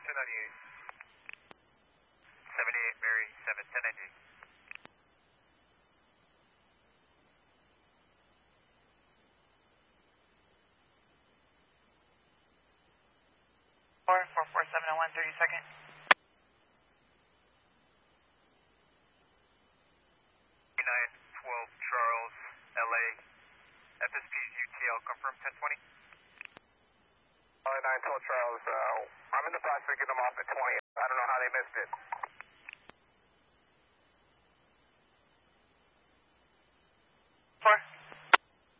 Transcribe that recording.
78 Mary 710 44701, 32nd. 3912 Charles, LA. FSP's UTL, confirm 1020. 3912 Charles, I'm in the process of getting them off at 20. I don't know how they missed it.